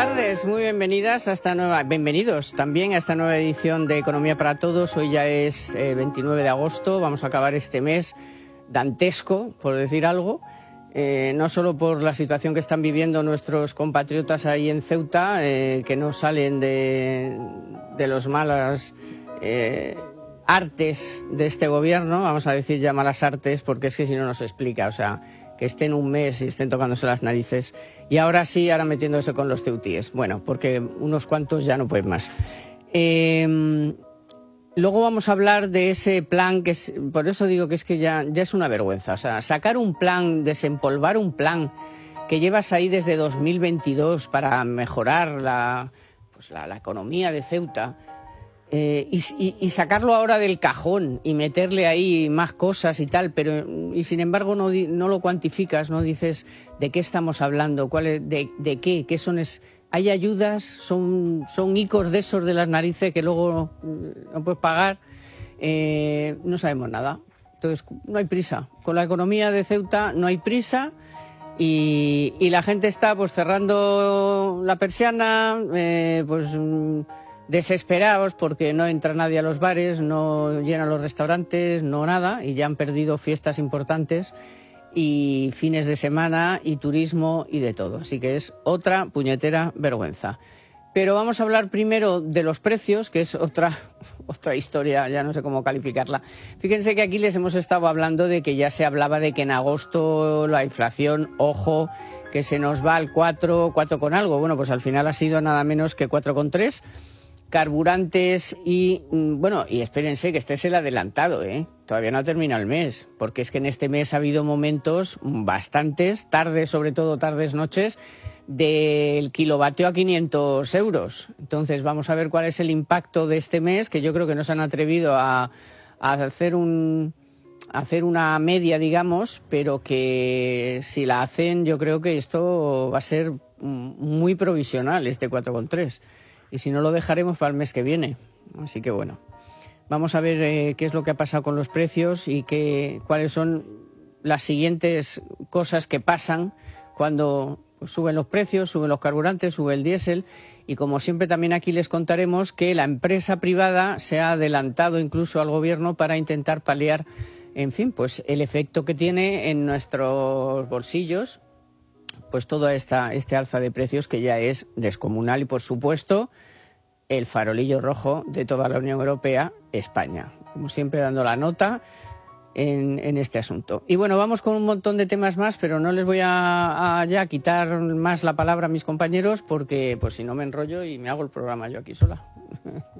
tardes, muy bienvenidos también a esta nueva edición de Economía para Todos. Hoy ya es 29 de agosto, vamos a acabar este mes dantesco, por decir algo, no solo por la situación que están viviendo nuestros compatriotas ahí en Ceuta, que no salen de los malas artes de este gobierno, vamos a decir ya malas artes, porque es que si no nos explica, o sea, que estén un mes y estén tocándose las narices y ahora sí, ahora metiéndose con los ceutíes. Bueno, porque unos cuantos ya no pueden más. Luego vamos a hablar de ese plan, que es, por eso digo que es que ya es una vergüenza. O sea, sacar un plan, desempolvar un plan que llevas ahí desde 2022 para mejorar la economía de Ceuta, y sacarlo ahora del cajón y meterle ahí más cosas y tal, y sin embargo no lo cuantificas, no dices de qué estamos hablando, de qué son hay ayudas, son icos de esos de las narices que luego no puedes pagar, no sabemos nada. Entonces no hay prisa, con la economía de Ceuta no hay prisa. Y la gente está pues cerrando la persiana, desesperados porque no entra nadie a los bares, no llenan los restaurantes, no nada, y ya han perdido fiestas importantes y fines de semana y turismo y de todo. Así que es otra puñetera vergüenza. Pero vamos a hablar primero de los precios, que es otra historia, ya no sé cómo calificarla. Fíjense que aquí les hemos estado hablando de que ya se hablaba de que en agosto la inflación, ojo, que se nos va al 4 con algo. Bueno, pues al final ha sido nada menos que 4,3. Carburantes y espérense que este es el adelantado, todavía no ha terminado el mes, porque es que en este mes ha habido momentos bastantes, tardes, sobre todo tardes, noches, del kilovatio a 500 euros. Entonces vamos a ver cuál es el impacto de este mes, que yo creo que no se han atrevido a hacer una media, digamos, pero que si la hacen yo creo que esto va a ser muy provisional, este 4,3. Y si no, lo dejaremos para el mes que viene. Así que bueno, vamos a ver qué es lo que ha pasado con los precios y cuáles son las siguientes cosas que pasan cuando suben los precios, suben los carburantes, sube el diésel. Y como siempre también aquí les contaremos que la empresa privada se ha adelantado incluso al gobierno para intentar paliar, en fin, pues el efecto que tiene en nuestros bolsillos, pues todo este alza de precios que ya es descomunal y, por supuesto, el farolillo rojo de toda la Unión Europea, España. Como siempre, dando la nota en este asunto. Y bueno, vamos con un montón de temas más, pero no les voy a ya quitar más la palabra a mis compañeros porque pues si no me enrollo y me hago el programa yo aquí sola.